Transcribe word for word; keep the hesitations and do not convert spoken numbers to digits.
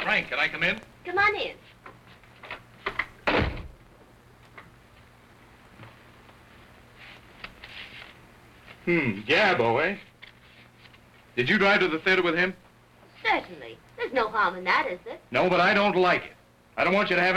Frank, can I come in? Come on in. Hmm, Gabbo, eh? Did you drive to the theater with him? Certainly. There's no harm in that, is there? No, but I don't like it. I don't want you to have